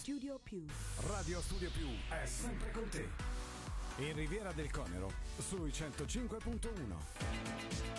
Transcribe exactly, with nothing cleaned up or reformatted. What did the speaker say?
Studio Più. Radio Studio Più è sempre con te. In Riviera del Conero, sui centocinque punto uno.